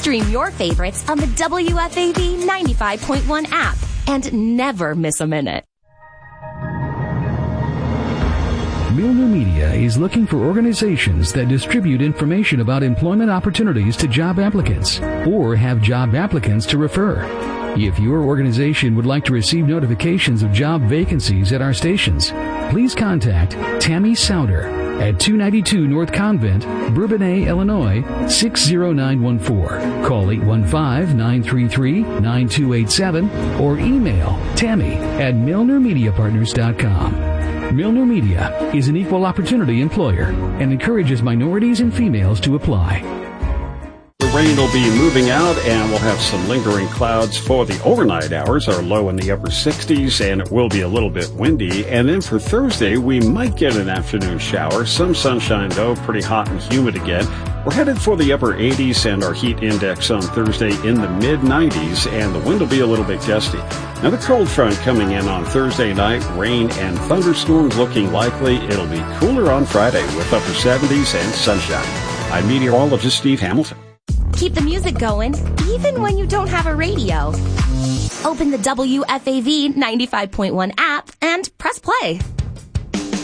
Stream your favorites on the WFAV 95.1 app and never miss a minute. Milner Media is looking for organizations that distribute information about employment opportunities to job applicants or have job applicants to refer. If your organization would like to receive notifications of job vacancies at our stations, please contact Tammy Souter at 292 North Convent, Bourbonnais, Illinois, 60914. Call 815-933-9287 or email Tammy at MilnerMediaPartners.com. Milner Media is an equal opportunity employer and encourages minorities and females to apply. The rain will be moving out and we'll have some lingering clouds for the overnight hours. Our low in the upper 60s and it will be a little bit windy. And then for Thursday, we might get an afternoon shower. Some sunshine though, pretty hot and humid again. We're headed for the upper 80s and our heat index on Thursday in the mid 90s and the wind will be a little bit gusty. Now the cold front coming in on Thursday night, rain and thunderstorms looking likely. It'll be cooler on Friday with upper 70s and sunshine. I'm meteorologist Steve Hamilton. Keep the music going, even when you don't have a radio. Open the WFAV 95.1 app and press play.